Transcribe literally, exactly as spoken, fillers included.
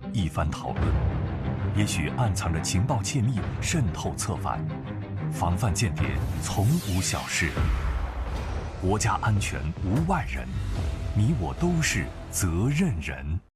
一番讨论，也许暗藏着情报窃密渗透策反，防范间谍从无小事。国家安全无外人，你我都是责任人。